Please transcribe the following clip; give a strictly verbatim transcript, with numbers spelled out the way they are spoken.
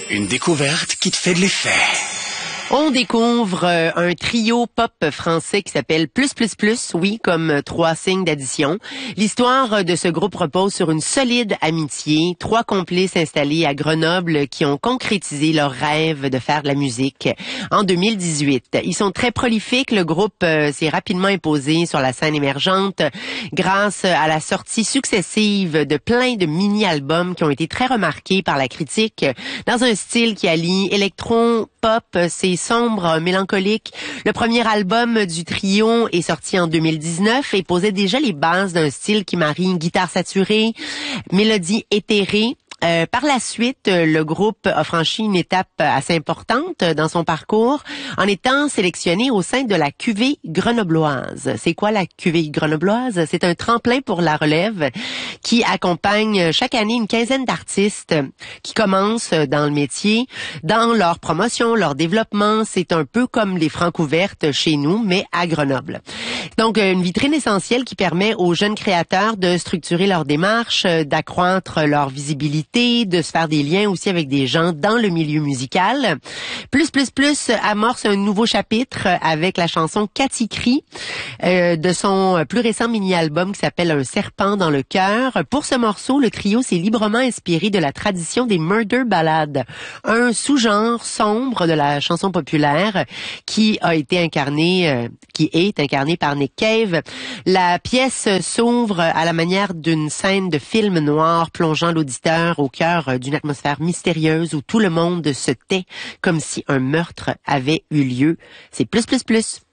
Une découverte qui te fait de l'effet. On découvre euh, un trio pop français qui s'appelle Plus Plus Plus, oui, comme euh, trois signes d'addition. L'histoire de ce groupe repose sur une solide amitié. Trois complices installés à Grenoble qui ont concrétisé leur rêve de faire de la musique en deux mille dix-huit. Ils sont très prolifiques. Le groupe euh, s'est rapidement imposé sur la scène émergente grâce à la sortie successive de plein de mini-albums qui ont été très remarqués par la critique dans un style qui allie électro, pop, c'est sombre, mélancolique. Le premier album du trio est sorti en deux mille dix-neuf et posait déjà les bases d'un style qui marie une guitare saturée, mélodie éthérée. Euh, par la suite, le groupe a franchi une étape assez importante dans son parcours en étant sélectionné au sein de la cuvée grenobloise. C'est quoi la cuvée grenobloise? C'est un tremplin pour la relève qui accompagne chaque année une quinzaine d'artistes qui commencent dans le métier. Dans leur promotion, leur développement, c'est un peu comme les Francs ouvertes chez nous, mais à Grenoble. Donc, une vitrine essentielle qui permet aux jeunes créateurs de structurer leur démarche, d'accroître leur visibilité, de se faire des liens aussi avec des gens dans le milieu musical. Plus Plus Plus amorce un nouveau chapitre avec la chanson Cathy Crie euh, de son plus récent mini-album qui s'appelle Un serpent dans le cœur. Pour ce morceau, le trio s'est librement inspiré de la tradition des murder ballades, un sous-genre sombre de la chanson populaire qui a été incarné, euh, qui est incarné par Nick Cave. La pièce s'ouvre à la manière d'une scène de film noir plongeant l'auditeur au cœur d'une atmosphère mystérieuse où tout le monde se tait comme si un meurtre avait eu lieu. C'est Plus Plus Plus.